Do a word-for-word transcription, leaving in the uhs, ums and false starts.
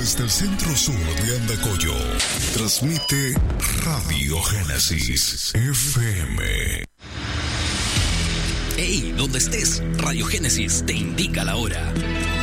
Desde el centro sur de Andacollo, transmite Radio Génesis F M. Hey, donde estés, Radio Génesis te indica la hora.